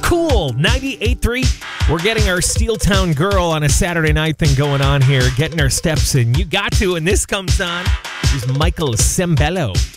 Cool 98.3. We're getting our Steel Town Girl on a Saturday night thing going on here, getting our steps in. You got to, and this comes on. Here's Michael Sembello.